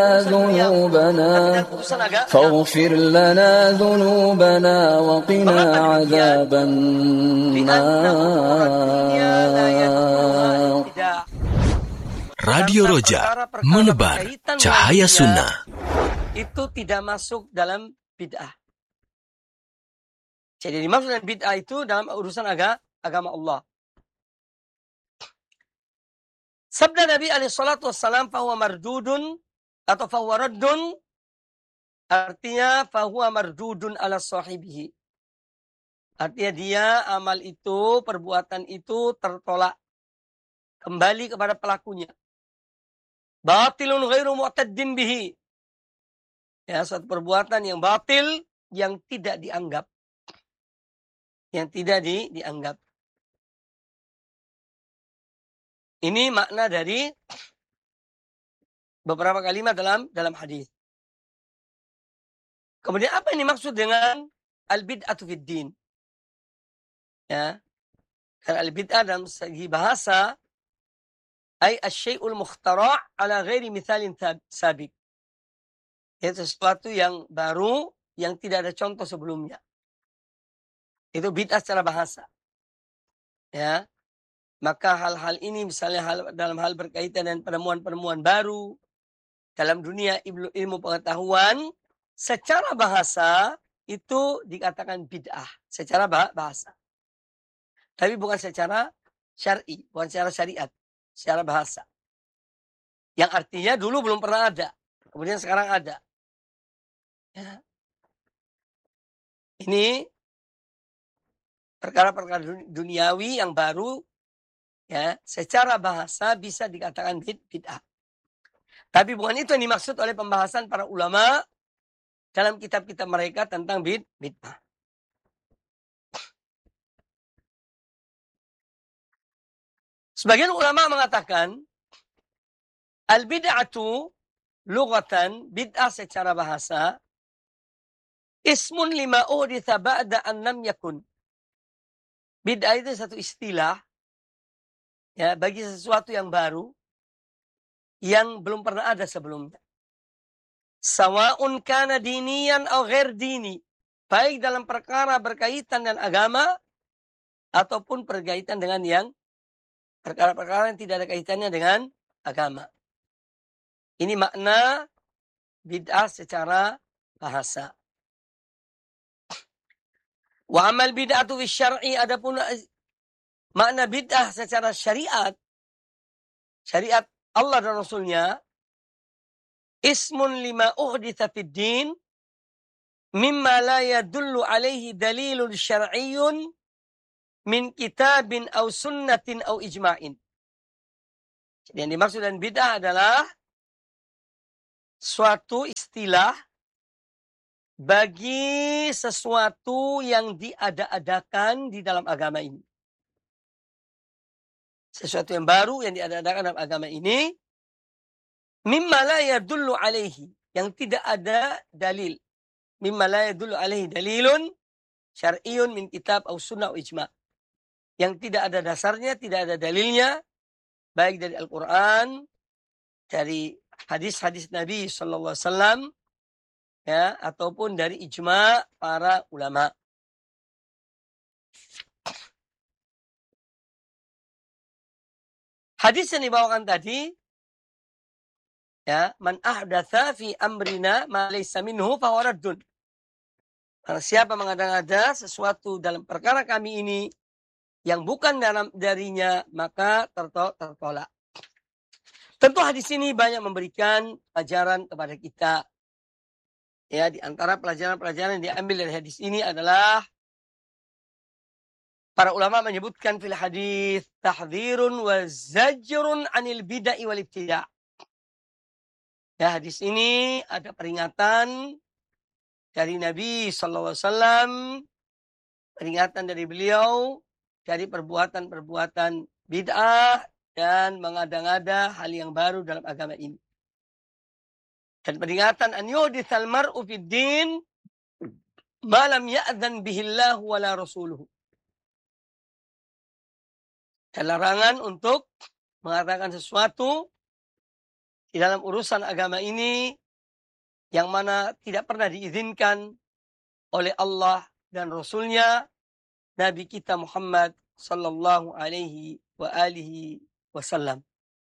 ذنوبنا فاغفر لنا ذنوبنا وقنا عذاب النار. Radio Roja, menebar cahaya sunnah. Itu tidak masuk dalam bid'ah. Jadi dimaksud dengan bid'ah itu dalam urusan agama Allah. Sabda Nabi alaihi salatu wassalam, fahuwa mardudun atau fahuwa raddun, artinya fahuwa mardudun ala sahibihi. Artinya dia, amal itu, perbuatan itu tertolak kembali kepada pelakunya. Batilun ghairu mu'taddin bihi. Ya, suatu perbuatan yang batil, yang tidak dianggap. Yang tidak dianggap. Ini makna dari beberapa kalimat dalam hadis. Kemudian apa yang dimaksud dengan al-bid'atu fid din? Ya. Karena al-bid'ah dalam segi bahasa ay asy-syai'ul mukhtara' ala ghairi mithalin sabiq. Itu sesuatu yang baru yang tidak ada contoh sebelumnya. Itu bid'ah secara bahasa. Ya. Maka hal-hal ini misalnya dalam hal berkaitan dengan penemuan-penemuan baru dalam dunia ilmu pengetahuan, secara bahasa itu dikatakan bid'ah secara bahasa. Tapi bukan secara syar'i, bukan secara syariat, secara bahasa. Yang artinya dulu belum pernah ada, kemudian sekarang ada. Ya. Ini perkara-perkara duniawi yang baru, ya, secara bahasa bisa dikatakan bid'ah. Tapi bukan itu yang dimaksud oleh pembahasan para ulama dalam kitab-kitab mereka tentang bid'ah. Sebagian ulama mengatakan al-bid'atu lughatan, bid'ah secara bahasa, ismun lima uhditha ba'da an lam yakun. Bid'ah itu satu istilah, ya, bagi sesuatu yang baru yang belum pernah ada sebelumnya. Sawa'un kana diniyan aw ghair dini, baik dalam perkara berkaitan dengan agama ataupun berkaitan dengan yang perkara-perkara yang tidak ada kaitannya dengan agama. Ini makna bid'ah secara bahasa. Wa amal bid'atu fi syar'i, adapun makna bid'ah secara syariat, syariat Allah dan Rasulnya, ismun lima uhditha fid din mimma la yadullu alaihi dalilun syar'iyyun min kitabin aw sunnatin aw ijma'in. Jadi yang dimaksud dengan bid'ah adalah suatu istilah bagi sesuatu yang diada-adakan di dalam agama ini. Sesuatu yang baru yang diada-adakan dalam agama ini, mimma la yadullu alaihi, yang tidak ada dalil. Mimma la yadullu alaihi dalilun syar'iyyun min kitab aw sunnah aw ijma'. Yang tidak ada dasarnya, tidak ada dalilnya, baik dari Al-Quran, dari hadis-hadis Nabi SAW, ya, ataupun dari ijma' para ulama. Hadis yang dibawakan tadi, ya, man ahdatsa fi amrina ma laysa minhu fa huwa raddun. Karena siapa mengada-ngada sesuatu dalam perkara kami ini yang bukan darinya, maka tertolak. Tentu hadis ini banyak memberikan pelajaran kepada kita. Ya, di antara pelajaran-pelajaran yang diambil dari hadis ini adalah para ulama menyebutkan fil hadis tahdhirun wa zajrun 'anil bid'ah wal ibtida'. Ya, hadis ini ada peringatan dari Nabi SAW, peringatan dari beliau dari perbuatan-perbuatan bid'ah dan mengada-ngada hal yang baru dalam agama ini. Dan peringatan an yuhditsal mar'u fid din ma lam ya'dzan bihi Allah wala rasuluhu. Dan larangan untuk mengatakan sesuatu di dalam urusan agama ini yang mana tidak pernah diizinkan oleh Allah dan Rasulnya, Nabi kita Muhammad sallallahu alaihi wa alihi wasallam.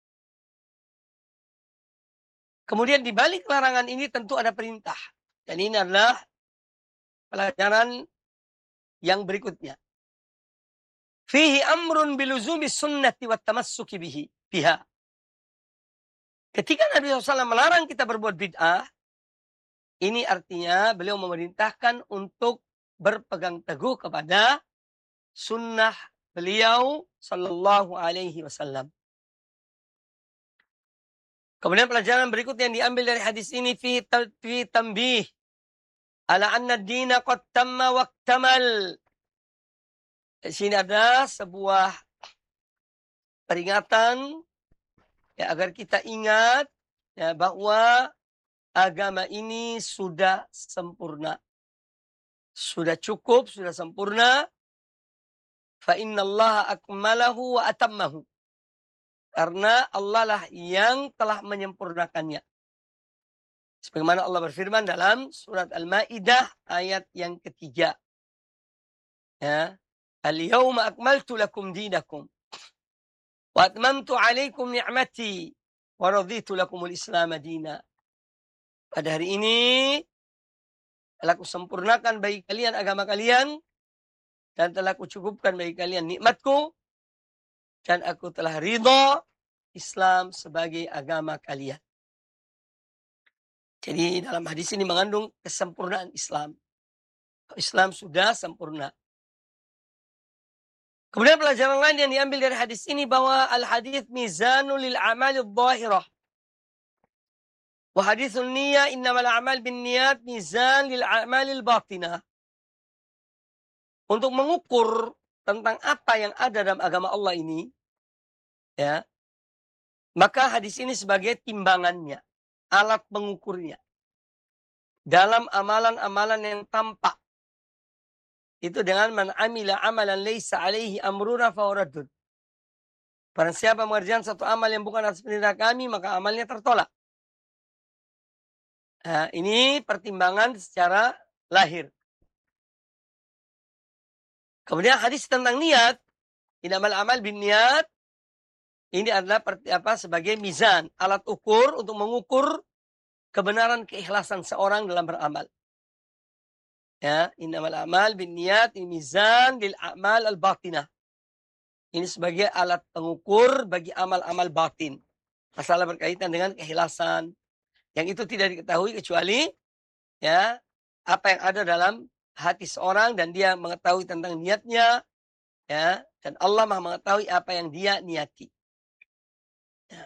Kemudian di balik larangan ini tentu ada perintah. Dan ini adalah pelajaran yang berikutnya. Fihi amrun biluzumi sunnati wa tamassuki biha. Ketika Nabi SAW melarang kita berbuat bid'ah, ini artinya beliau memerintahkan untuk berpegang teguh kepada sunnah beliau sallallahu alaihi wasallam. Kemudian pelajaran berikutnya yang diambil dari hadis ini fi tambih ala anna ad-dina qad tamma wa iktamal. Di sini ada sebuah peringatan ya, agar kita ingat ya, bahwa agama ini sudah sempurna. Sudah cukup, sudah sempurna. Fa innallaha akmalahu wa atammahu. Karena Allah lah yang telah menyempurnakannya. Sebagaimana Allah berfirman dalam surat Al-Maidah ayat yang ketiga. Ya. Al-yawma akmaltu lakum dinakum. Wa atmamtu alaikum ni'mati. Wa raditu lakumul islam dina. Pada hari ini telah kusempurnakan bagi kalian agama kalian. Dan telah kucukupkan bagi kalian nikmatku. Dan aku telah ridha Islam sebagai agama kalian. Jadi dalam hadis ini mengandung kesempurnaan Islam. Islam sudah sempurna. Kemudian pelajaran lain yang diambil dari hadis ini bahwa al-hadis mizanul lil a'malid dhahirah. Wa haditsun niyyah innamal a'mal binniyat mizan lil a'malil batinah. Untuk mengukur tentang apa yang ada dalam agama Allah ini, ya, maka hadis ini sebagai timbangannya, alat pengukurnya. Dalam amalan-amalan yang tampak. Itu dengan man amila amalan laysa alaihi amruna fahuwa. Barang siapa mengerjakan satu amal yang bukan atas perintah kami, maka amalnya tertolak. Nah, ini pertimbangan secara lahir. Kemudian hadis tentang niat, innamal amal bin niat, ini adalah sebagai mizan, alat ukur untuk mengukur kebenaran keikhlasan seorang dalam beramal. Ya, innamal amal bin niat, ini mizan lil a'mal al-batinah. Ini sebagai alat pengukur bagi amal-amal batin. Masalah berkaitan dengan keikhlasan. Yang itu tidak diketahui kecuali ya apa yang ada dalam hati seorang dan dia mengetahui tentang niatnya, ya, dan Allah Maha mengetahui apa yang dia niati. Ya.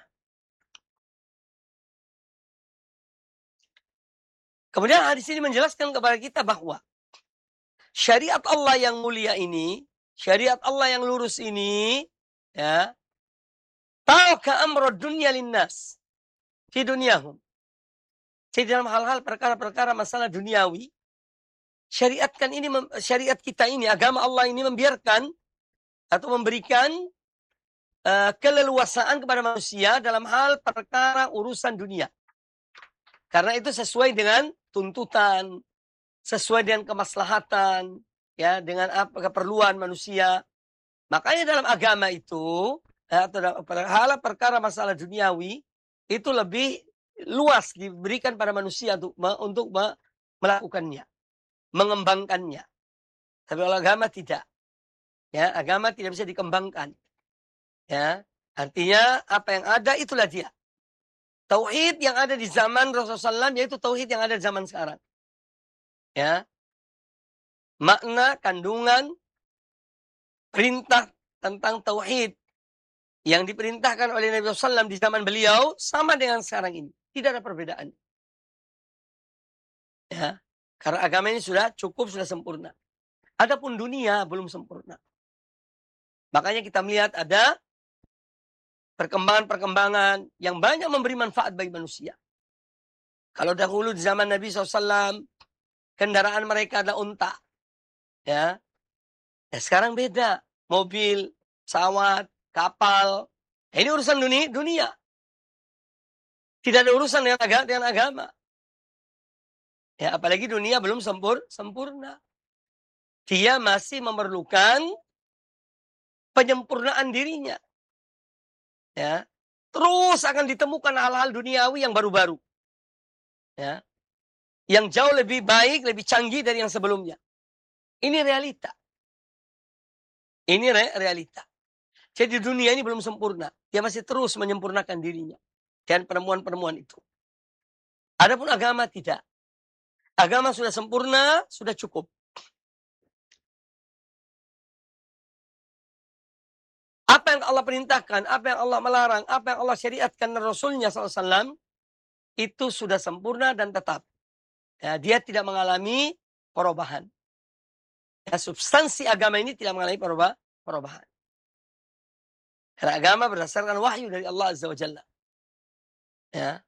Kemudian hadis ini menjelaskan kepada kita bahwa syariat Allah yang mulia ini, syariat Allah yang lurus ini, ya, ta'aka amrud dunya linnas fi dunyahum. Jadi dalam hal-hal perkara-perkara masalah duniawi, syariat kita ini, agama Allah ini membiarkan atau memberikan keleluasaan kepada manusia dalam hal perkara urusan dunia. Karena itu sesuai dengan tuntutan, sesuai dengan kemaslahatan, ya, dengan apa keperluan manusia. Makanya dalam agama itu, atau dalam hal perkara masalah duniawi, itu lebih luas diberikan pada manusia untuk melakukannya, mengembangkannya. Tapi kalau agama tidak. Ya, agama tidak bisa dikembangkan. Ya, artinya apa yang ada itulah dia. Tauhid yang ada di zaman Rasulullah SAW yaitu tauhid yang ada di zaman sekarang. Ya. Makna, kandungan, perintah tentang tauhid yang diperintahkan oleh Nabi SAW di zaman beliau sama dengan sekarang ini. Tidak ada perbedaan. Ya. Karena agama ini sudah cukup, sudah sempurna. Adapun dunia belum sempurna. Makanya kita melihat ada perkembangan-perkembangan yang banyak memberi manfaat bagi manusia. Kalau dahulu di zaman Nabi SAW, kendaraan mereka adalah unta. Ya. Sekarang beda. Mobil, pesawat, kapal. Ini urusan dunia. Tidak ada urusan dengan agama. Ya, apalagi dunia belum sempurna. Dia masih memerlukan penyempurnaan dirinya. Ya. Terus akan ditemukan hal-hal duniawi yang baru-baru. Ya. Yang jauh lebih baik, lebih canggih dari yang sebelumnya. Ini realita. Ini realita. Jadi dunia ini belum sempurna. Dia masih terus menyempurnakan dirinya. Dan penemuan-penemuan itu. Adapun agama tidak. Agama sudah sempurna, sudah cukup. Apa yang Allah perintahkan, apa yang Allah melarang, apa yang Allah syariatkan dan Rasulnya SAW, itu sudah sempurna dan tetap. Ya, dia tidak mengalami perubahan. Ya, substansi agama ini tidak mengalami perubahan. Karena agama berdasarkan wahyu dari Allah Azza wa Jalla. Ya.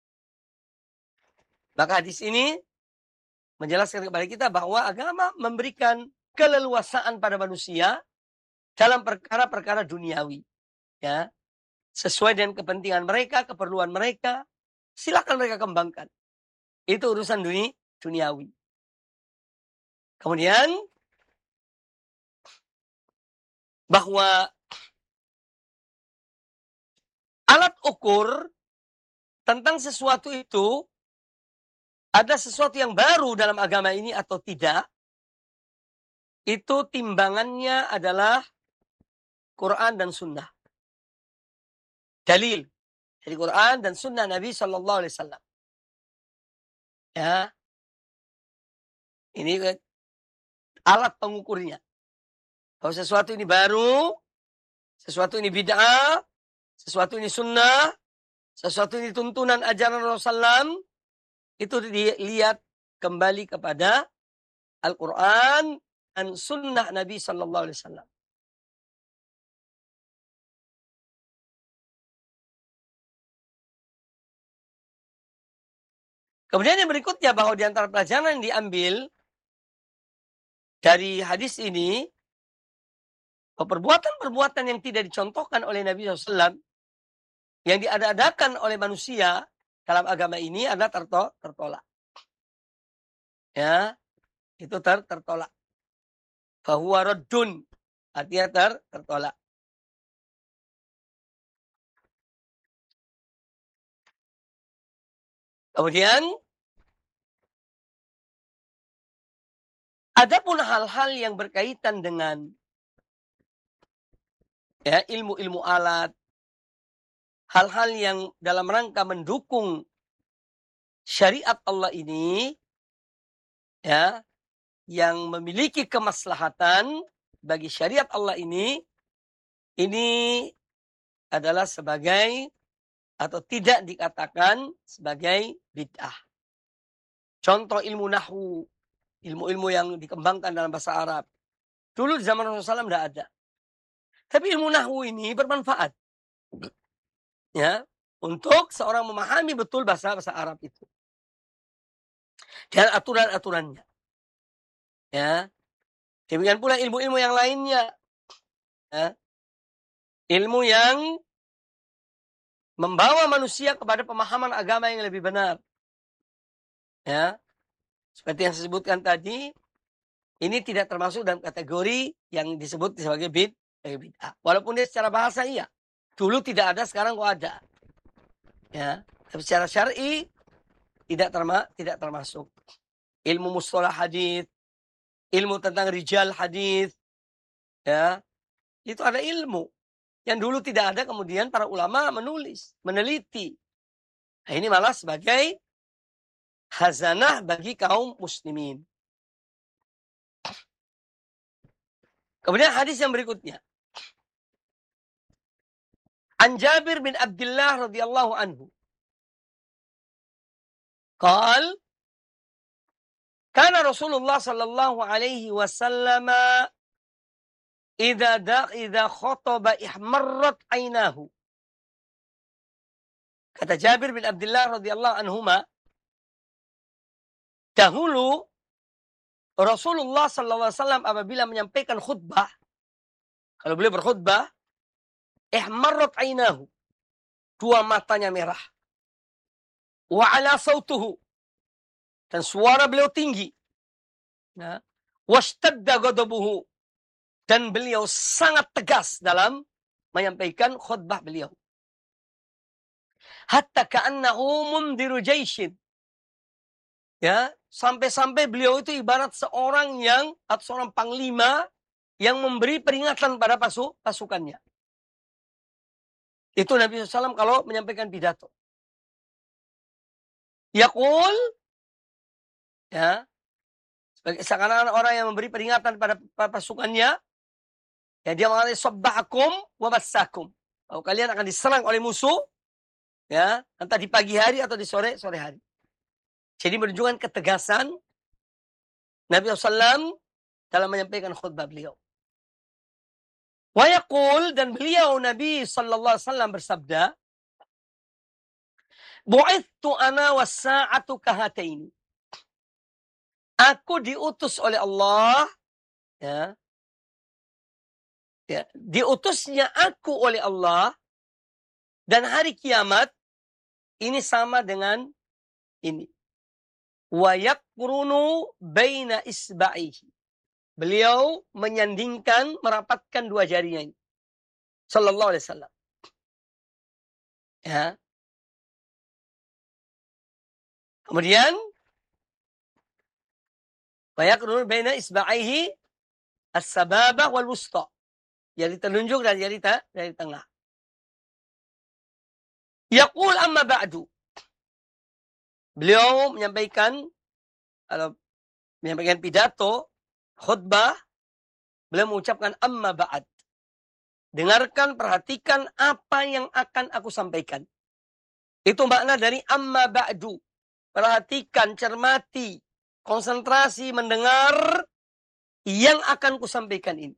Maka hadis ini menjelaskan kepada kita bahwa agama memberikan keleluasaan pada manusia dalam perkara-perkara duniawi. Ya. Sesuai dengan kepentingan mereka, keperluan mereka, silakan mereka kembangkan. Itu urusan duniawi. Kemudian bahwa alat ukur tentang sesuatu itu ada sesuatu yang baru dalam agama ini atau tidak, itu timbangannya adalah Quran dan Sunnah. Dalil dari Quran dan Sunnah Nabi Sallallahu Alaihi Wasallam. Ya, ini alat pengukurnya. Kalau sesuatu ini baru, sesuatu ini bid'ah, sesuatu ini sunnah, sesuatu ini tuntunan ajaran Rasulullah, itu dilihat kembali kepada Al-Quran dan sunnah Nabi Sallallahu Alaihi Wasallam. Kemudian yang berikutnya bahwa di antara pelajaran yang diambil dari hadis ini, perbuatan-perbuatan yang tidak dicontohkan oleh Nabi SAW, yang diadakan oleh manusia dalam agama ini adalah tertolak. Ya, itu tertolak. Fahuwa raddun, artinya tertolak. Kemudian adapun hal-hal yang berkaitan dengan ya, ilmu-ilmu alat, hal-hal yang dalam rangka mendukung syariat Allah ini, ya, yang memiliki kemaslahatan bagi syariat Allah ini adalah sebagai atau tidak dikatakan sebagai bid'ah. Contoh ilmu nahwu, ilmu-ilmu yang dikembangkan dalam bahasa Arab. Dulu di zaman Rasulullah SAW tidak ada. Tapi ilmu nahwu ini bermanfaat. Ya, untuk seorang memahami betul bahasa Arab itu. Dan aturan-aturannya. Ya. Demikian pula ilmu-ilmu yang lainnya. Ya. Ilmu yang membawa manusia kepada pemahaman agama yang lebih benar. Ya. Seperti yang saya sebutkan tadi, ini tidak termasuk dalam kategori yang disebut sebagai bid'ah. Walaupun dia secara bahasa iya. Dulu tidak ada, sekarang kok ada. Ya. Tapi secara syar'i tidak termasuk. Ilmu mustalah hadits, ilmu tentang rijal hadits, ya. Itu ada ilmu yang dulu tidak ada, kemudian para ulama menulis, meneliti. Nah, ini malah sebagai khazanah bagi kaum muslimin. Kemudian hadis yang berikutnya. An Jabir bin Abdullah radhiyallahu anhu. Qal kana Rasulullah sallallahu alaihi wasallam idza khataba ihmarrat ainahu. Kata Jabir bin Abdullah radhiyallahu anhuma, dahulu Rasulullah sallallahu alaihi wasallam apabila menyampaikan khutbah, kalau beliau berkhutbah, ihmarrat ainahu, dua matanya merah. wa ala sautuhu, dan suara beliau tinggi. Ya. Washtadda ghadabuhu, dan beliau sangat tegas dalam menyampaikan khutbah beliau. Hatta ka'annahu mundiru jaishin. Ya, sampai-sampai beliau itu ibarat seorang atau seorang panglima yang memberi peringatan pada pasukannya. Itu Nabi SAW kalau menyampaikan pidato. Yaqul, ya, seakan-akan orang yang memberi peringatan pada pasukannya, ya, dia mengatakan sabbahakum wa massakum. Kalau kalian akan diserang oleh musuh, ya, entah di pagi hari atau di sore hari. Jadi menunjukkan ketegasan Nabi SAW dalam menyampaikan khutbah beliau. Wa yaqul, dan beliau Nabi SAW bersabda, bu'ithtu ana was-sa'atu kahataini. Aku diutus oleh Allah, ya, diutusnya aku oleh Allah, dan hari kiamat ini sama dengan ini. Wa yaqrunu baina isba'ihi. Beliau menyandingkan, merapatkan dua jarinya ini. Sallallahu alaihi wasallam. Ya. Kemudian wa yaqrunu baina isba'ihi as-sababah wal wusta. Jari telunjuk dan jari tengah. Yaqul amma ba'du. Beliau menyampaikan pidato, khutbah, beliau mengucapkan amma ba'd. Dengarkan, perhatikan apa yang akan aku sampaikan. Itu makna dari amma ba'du. Perhatikan, cermati, konsentrasi, mendengar yang akan kusampaikan ini.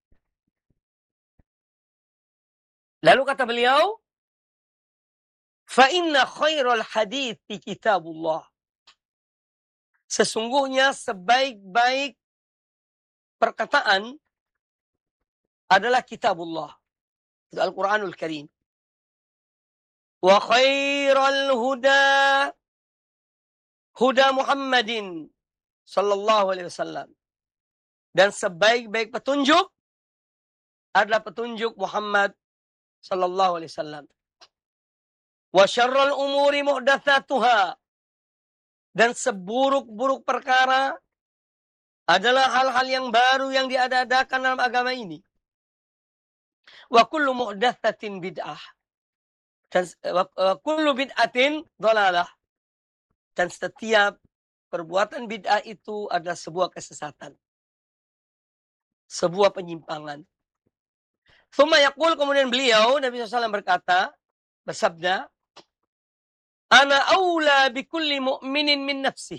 Lalu kata beliau, fa inna khairal hadithi kitabullah. Sesungguhnya sebaik-baik perkataan adalah kitabullah, Al-Quranul Karim. Wa khairal huda Muhammadin sallallahu alaihi wasallam. Dan sebaik-baik petunjuk adalah petunjuk Muhammad sallallahu alaihi wasallam. Wa syarrul umuri muhdatsatuha. Dan seburuk-buruk perkara adalah hal-hal yang baru yang diadakan dalam agama ini. Wa kullu muhdatsatin bid'ah. Dan wa kullu bid'atin dhalalah. Dan setiap perbuatan bid'ah itu adalah sebuah kesesatan. Sebuah penyimpangan. Tsumma yaqul, kemudian beliau Nabi SAW bersabda, ana aula bikulli mu'minin min nafsihi.